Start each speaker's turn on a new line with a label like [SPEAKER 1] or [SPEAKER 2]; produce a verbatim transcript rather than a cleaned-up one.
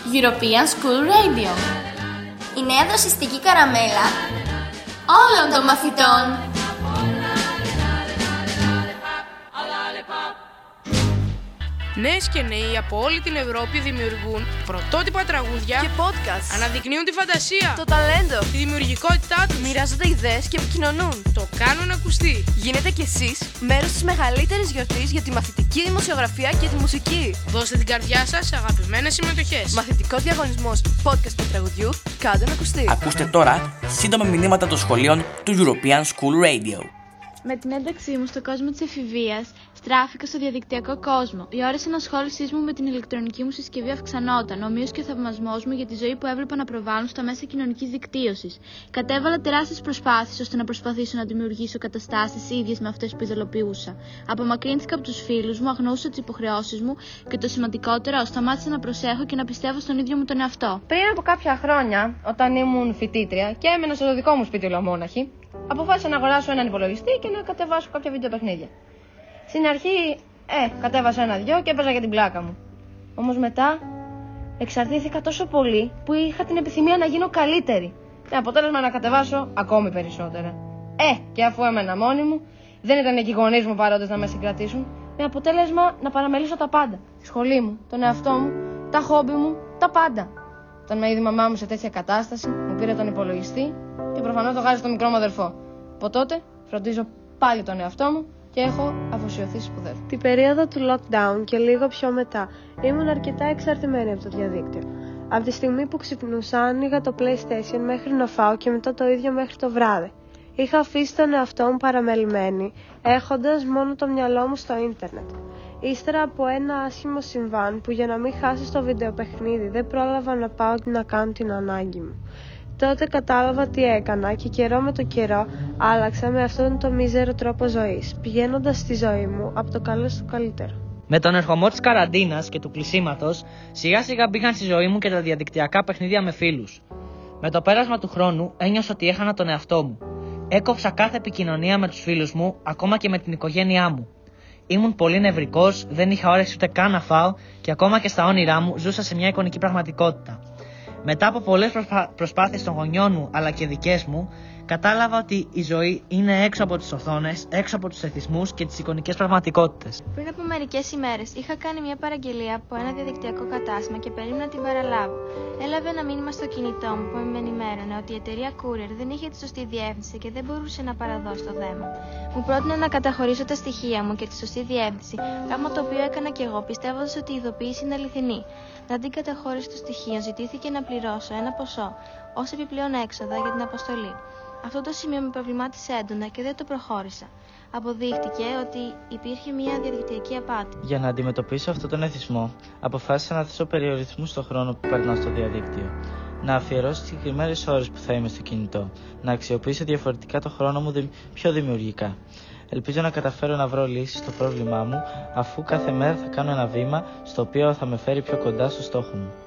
[SPEAKER 1] European School Radio. Η νέα δοσιστική καραμέλα όλων των μαθητών.
[SPEAKER 2] Νέες και νέοι από όλη την Ευρώπη δημιουργούν πρωτότυπα τραγούδια
[SPEAKER 3] και podcast.
[SPEAKER 2] Αναδεικνύουν τη φαντασία,
[SPEAKER 3] το ταλέντο,
[SPEAKER 2] τη δημιουργικότητά τους.
[SPEAKER 3] Μοιράζονται ιδέες και επικοινωνούν.
[SPEAKER 2] Το κάνουν ακουστεί.
[SPEAKER 3] Γίνετε κι εσείς μέρος της μεγαλύτερης γιορτής για τη μαθητική δημοσιογραφία και τη μουσική.
[SPEAKER 2] Δώστε την καρδιά σας σε αγαπημένες συμμετοχές.
[SPEAKER 3] Μαθητικός διαγωνισμός podcast του τραγουδιού. Κάντε να ακουστεί.
[SPEAKER 4] Ακούστε τώρα σύντομα μηνύματα των σχολείων του European School Radio.
[SPEAKER 5] Με την ένταξή μου στον κόσμο της εφηβείας, στράφηκα στο διαδικτυακό κόσμο. Οι ώρες ενασχόλησής μου με την ηλεκτρονική μου συσκευή αυξανόταν, ομοίως και ο θαυμασμός μου για τη ζωή που έβλεπα να προβάλλουν στα μέσα κοινωνικής δικτύωσης. Κατέβαλα τεράστιες προσπάθειες ώστε να προσπαθήσω να δημιουργήσω καταστάσεις ίδιες με αυτές που ειδωλοποιούσα. Απομακρύνθηκα από τους φίλους μου, αγνοούσα τις υποχρεώσεις μου και το σημαντικότερο, σταμάτησα να προσέχω και να πιστεύω στον ίδιο μου τον εαυτό.
[SPEAKER 6] Πριν από κάποια χρόνια, όταν ήμουν φοιτήτρια και έμενα στο δικό μου σπίτι ολομόναχη, αποφάσισα να αγοράσω έναν υπολογιστή και να κατεβάσω κάποια βίντεο παιχνίδια. Στην αρχή, ε, κατέβασα ένα-δυο και έπαιζα για την πλάκα μου. Όμως μετά, εξαρτήθηκα τόσο πολύ που είχα την επιθυμία να γίνω καλύτερη. Με αποτέλεσμα να κατεβάσω ακόμη περισσότερα. Ε, και αφού έμενα μόνη μου, δεν ήταν και οι γονείς μου παρόντες να με συγκρατήσουν. Με αποτέλεσμα να παραμελήσω τα πάντα. Τη σχολή μου, τον εαυτό μου, τα χόμπι μου, τα πάντα. Όταν με είδε η μαμά μου σε τέτοια κατάσταση, μου πήρε τον υπολογιστή και προφανώς το χάρισε στο μικρό μου αδερφό. Από τότε φροντίζω πάλι τον εαυτό μου και έχω αφοσιωθεί σπουδές.
[SPEAKER 7] Την περίοδο του lockdown και λίγο πιο μετά ήμουν αρκετά εξαρτημένη από το διαδίκτυο. Από τη στιγμή που ξυπνούσα άνοιγα το PlayStation μέχρι να φάω και μετά το ίδιο μέχρι το βράδυ. Είχα αφήσει τον εαυτό μου παραμελημένη, έχοντας μόνο το μυαλό μου στο ίντερνετ. Ύστερα από ένα άσχημο συμβάν που για να μην χάσω το βιντεοπαιχνίδι δεν πρόλαβα να πάω να κάνω την ανάγκη μου. Τότε κατάλαβα τι έκανα και καιρό με το καιρό άλλαξα με αυτόν τον μίζερο τρόπο ζωής, πηγαίνοντας στη ζωή μου από το καλό στο καλύτερο.
[SPEAKER 8] Με τον ερχομό της καραντίνας και του κλεισίματος, σιγά σιγά μπήκαν στη ζωή μου και τα διαδικτυακά παιχνίδια με φίλους. Με το πέρασμα του χρόνου ένιωσα ότι έχανα τον εαυτό μου. Έκοψα κάθε επικοινωνία με τους φίλους μου, ακόμα και με την οικογένειά μου. Ήμουν πολύ νευρικός, δεν είχα όρεξη ούτε καν να φάω και ακόμα και στα όνειρά μου ζούσα σε μια εικονική πραγματικότητα. Μετά από πολλές προσπά... προσπάθειες των γονιών μου αλλά και δικές μου, κατάλαβα ότι η ζωή είναι έξω από τις οθόνες, έξω από τους εθισμούς και τις εικονικές πραγματικότητες.
[SPEAKER 5] Πριν από μερικές ημέρες είχα κάνει μια παραγγελία από ένα διαδικτυακό κατάστημα και περίμενα να την παραλάβω. Έλαβε ένα μήνυμα στο κινητό μου που με ενημέρωνε ότι η εταιρεία Courier δεν είχε τη σωστή διεύθυνση και δεν μπορούσε να παραδώσει το δέμα. Μου πρότεινε να καταχωρήσω τα στοιχεία μου και τη σωστή διεύθυνση, πράγμα το οποίο έκανα και εγώ πιστεύοντας ότι η ειδοποίηση είναι αληθινή. Να την καταχώρηση των στοιχείων ζητήθηκε να πληρώσω ένα ποσό ως επιπλέον έξοδα για την αποστολή. Αυτό το σημείο με προβλημάτισε έντονα και δεν το προχώρησα. Αποδείχτηκε ότι υπήρχε μια διαδικτυακή απάτη.
[SPEAKER 9] Για να αντιμετωπίσω αυτόν τον εθισμό, αποφάσισα να θέσω περιορισμούς στον χρόνο που περνάω στο διαδίκτυο. Να αφιερώσω συγκεκριμένες ώρες που θα είμαι στο κινητό. Να αξιοποιήσω διαφορετικά το χρόνο μου πιο δημιουργικά. Ελπίζω να καταφέρω να βρω λύσεις στο πρόβλημά μου, αφού κάθε μέρα θα κάνω ένα βήμα στο οποίο θα με φέρει πιο κοντά στο στόχο μου.